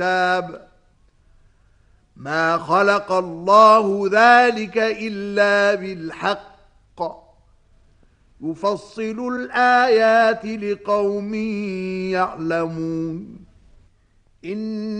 ما خلق الله ذلك إلا بالحق يفصل الآيات لقوم يعلمون